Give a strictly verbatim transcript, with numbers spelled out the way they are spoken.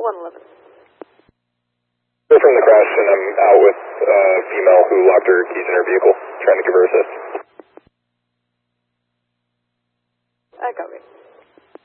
one eleven. From the crash, and I'm out with a female who locked her keys in her vehicle, trying to give her assist. I copy.